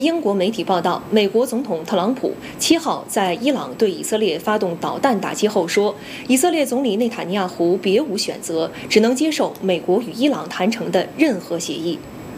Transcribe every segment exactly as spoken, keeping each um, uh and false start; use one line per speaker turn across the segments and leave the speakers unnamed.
英国媒体报道，美国总统特朗普七号在伊朗对以色列发动导弹打击后说，以色列总理内塔尼亚胡别无选择，只能接受美国与伊朗谈成的任何协议。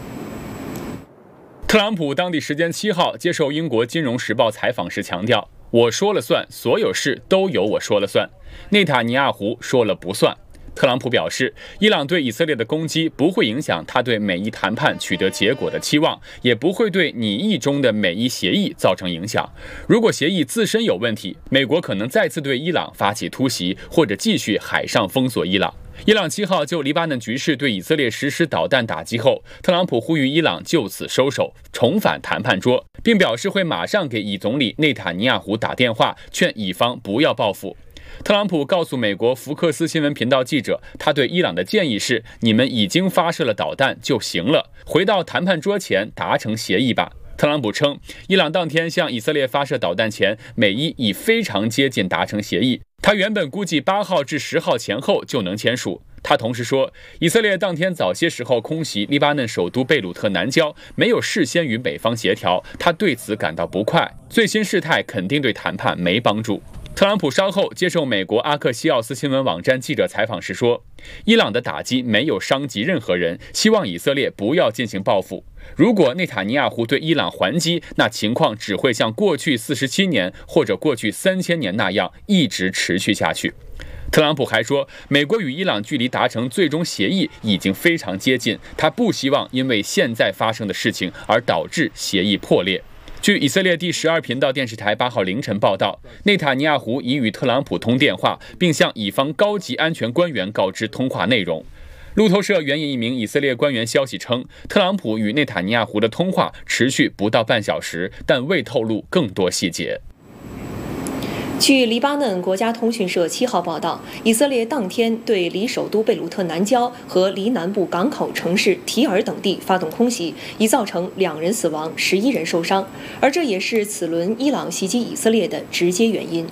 特朗普当地时间七号接受英国《金融时报》采访时强调，我说了算，所有事都由我说了算，内塔尼亚胡说了不算。特朗普表示，伊朗对以色列的攻击不会影响他对美伊谈判取得结果的期望，也不会对拟议中的美伊协议造成影响。如果协议自身有问题，美国可能再次对伊朗发起突袭，或者继续海上封锁伊朗。伊朗七号就黎巴嫩局势对以色列实施导弹打击后，特朗普呼吁伊朗就此收手，重返谈判桌，并表示会马上给以总理内塔尼亚胡打电话，劝以方不要报复。特朗普告诉美国福克斯新闻频道记者，他对伊朗的建议是：你们已经发射了导弹就行了，回到谈判桌前达成协议吧。特朗普称，伊朗当天向以色列发射导弹前，美伊已非常接近达成协议。他原本估计八号至十号前后就能签署。他同时说，以色列当天早些时候空袭黎巴嫩首都贝鲁特南郊，没有事先与美方协调，他对此感到不快。最新事态肯定对谈判没帮助。特朗普稍后接受美国阿克西奥斯新闻网站记者采访时说，伊朗的打击没有伤及任何人，希望以色列不要进行报复。如果内塔尼亚胡对伊朗还击，那情况只会像过去四十七年或者过去三千年那样一直持续下去。特朗普还说，美国与伊朗距离达成最终协议已经非常接近，他不希望因为现在发生的事情而导致协议破裂。据以色列第十二频道电视台八号凌晨报道，内塔尼亚胡已与特朗普通电话，并向以方高级安全官员告知通话内容。路透社援引一名以色列官员消息称，特朗普与内塔尼亚胡的通话持续不到半小时，但未透露更多细节。
据黎巴嫩国家通讯社七号报道，以色列当天对离首都贝鲁特南郊和离南部港口城市提尔等地发动空袭，已造成两人死亡、十一人受伤，而这也是此轮伊朗袭击以色列的直接原因。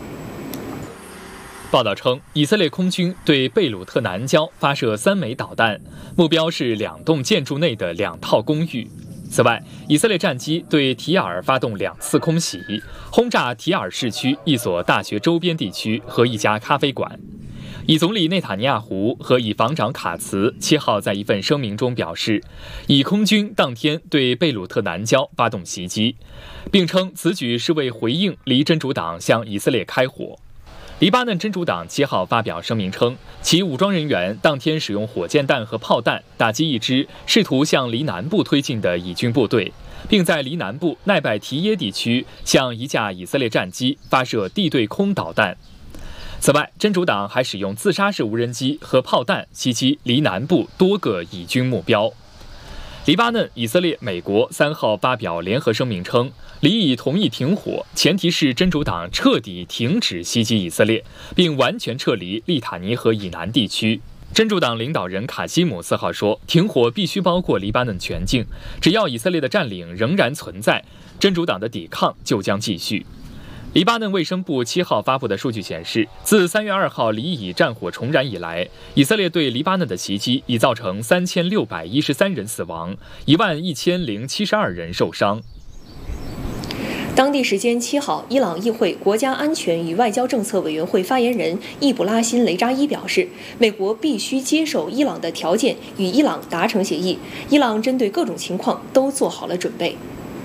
报道称，以色列空军对贝鲁特南郊发射三枚导弹，目标是两栋建筑内的两套公寓。此外，以色列战机对提尔发动两次空袭，轰炸提尔市区一所大学周边地区和一家咖啡馆。以总理内塔尼亚胡和以防长卡茨七号在一份声明中表示，以空军当天对贝鲁特南郊发动袭击，并称此举是为回应黎真主党向以色列开火。黎巴嫩真主党七号发表声明称，其武装人员当天使用火箭弹和炮弹打击一支试图向黎南部推进的以军部队，并在黎南部奈拜提耶地区向一架以色列战机发射地对空导弹。此外，真主党还使用自杀式无人机和炮弹袭击黎南部多个以军目标。黎巴嫩、以色列、美国三号发表联合声明称，黎以同意停火，前提是真主党彻底停止袭击以色列，并完全撤离利塔尼河以南地区。真主党领导人卡西姆四号说，停火必须包括黎巴嫩全境，只要以色列的占领仍然存在，真主党的抵抗就将继续。黎巴嫩卫生部七号发布的数据显示，自三月二号黎以战火重燃以来，以色列对黎巴嫩的袭击已造成三千六百一十三人死亡，一万一千零七十二人受伤。
当地时间七号，伊朗议会国家安全与外交政策委员会发言人易卜拉欣·雷扎伊表示，美国必须接受伊朗的条件，与伊朗达成协议。伊朗针对各种情况都做好了准备。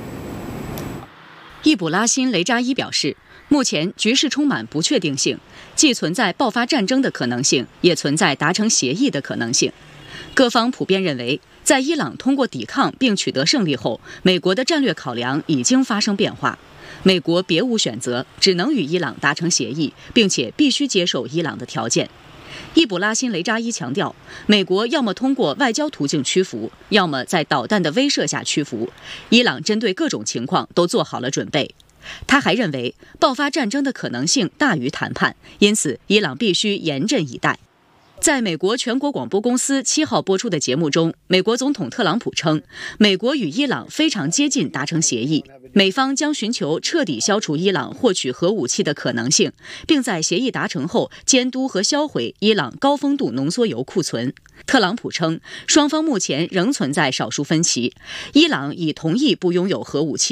易卜拉欣·雷扎伊表示，目前局势充满不确定性，既存在爆发战争的可能性，也存在达成协议的可能性。各方普遍认为，在伊朗通过抵抗并取得胜利后，美国的战略考量已经发生变化。美国别无选择，只能与伊朗达成协议，并且必须接受伊朗的条件。易卜拉欣·雷扎伊强调，美国要么通过外交途径屈服，要么在导弹的威慑下屈服。伊朗针对各种情况都做好了准备。他还认为，爆发战争的可能性大于谈判，因此伊朗必须严阵以待。 在美国全国广播公司七号播出的节目中，美国总统特朗普称，美国与伊朗非常接近达成协议，美方将寻求彻底消除伊朗获取核武器的可能性，并在协议达成后监督和销毁伊朗高丰度浓缩铀库存。特朗普称，双方目前仍存在少数分歧，伊朗已同意不拥有核武器。